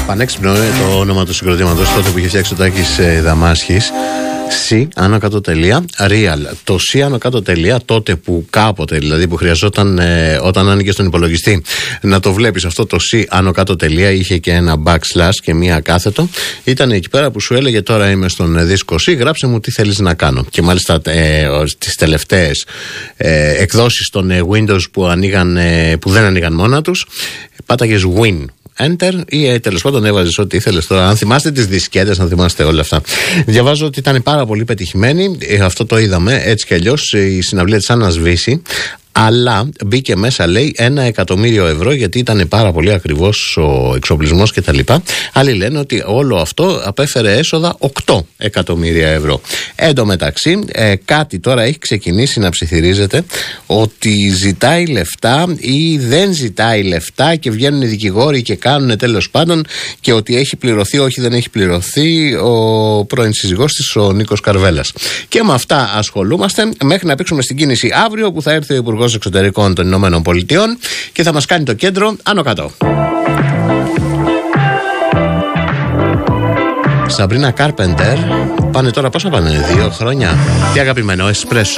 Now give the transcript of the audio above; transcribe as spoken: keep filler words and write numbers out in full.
Πανέξυπνο είναι το όνομα του συγκροτήματος τότε που είχε φτιάξει ο Τάκης ε, Δαμάσχης. C, άνω κάτω τελεία, real. Το C άνω κάτω τελεία, τότε που κάποτε, δηλαδή που χρειαζόταν ε, όταν άνοιγε στον υπολογιστή να το βλέπεις αυτό το C άνω κάτω τελεία, είχε και ένα backslash και μία κάθετο. Ήταν εκεί πέρα που σου έλεγε τώρα είμαι στον δίσκο C, γράψε μου τι θέλεις να κάνω. Και μάλιστα ε, τις τελευταίες ε, εκδόσεις των ε, Windows που, ανοίγαν, ε, που δεν ανοίγαν μόνα τους, πάταγες Win Enter ή ε, τέλος πάντων έβαζες ό,τι ήθελες τώρα. Αν θυμάστε τις δισκέτες, αν θυμάστε όλα αυτά. Διαβάζω ότι ήταν πάρα πολύ πετυχημένη. Ε, αυτό το είδαμε έτσι κι αλλιώς. Η συναυλία της Άννας Βύση. Αλλά μπήκε μέσα, λέει, ένα εκατομμύριο ευρώ, γιατί ήταν πάρα πολύ ακριβώς ο εξοπλισμός κτλ. Άλλοι λένε ότι όλο αυτό απέφερε έσοδα οκτώ εκατομμύρια ευρώ. Εν τω μεταξύ, ε, κάτι τώρα έχει ξεκινήσει να ψιθυρίζεται ότι ζητάει λεφτά ή δεν ζητάει λεφτά και βγαίνουν οι δικηγόροι και κάνουν τέλος πάντων, και ότι έχει πληρωθεί, όχι δεν έχει πληρωθεί ο πρώην σύζυγός της, ο Νίκος Καρβέλας. Και με αυτά ασχολούμαστε μέχρι να παίξουμε στην κίνηση αύριο, που θα έρθει ο Υπουργός Εξωτερικών των Ηνωμένων Πολιτειών και θα μας κάνει το κέντρο άνω κάτω. Σαμπρίνα Κάρπεντερ. Πάνε τώρα, πόσα πάνε, δύο χρόνια. Τι αγαπημένο, εσπρέσο.